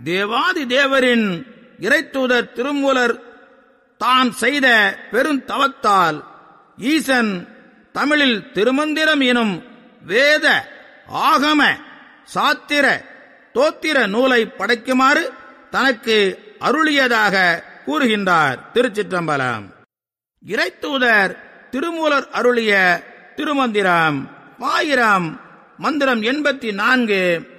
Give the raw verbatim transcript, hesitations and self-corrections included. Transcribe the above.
தேவாதி தேவரின் இறைத்தூதர் திருமூலர் தான் செய்த பெருந்தவத்தால் ஈசன் தமிழில் திருமந்திரம் எனும் வேத ஆகம சாத்திர தோத்திர நூலை படைக்குமாறு தனக்கு அருளியதாக கூறுகின்றார். திருச்சிற்றம்பலம். இறைத்தூதர் திருமூலர் அருளிய திருமந்திரம் ஆயிரம் மந்திரம் எண்பத்தி நான்கு.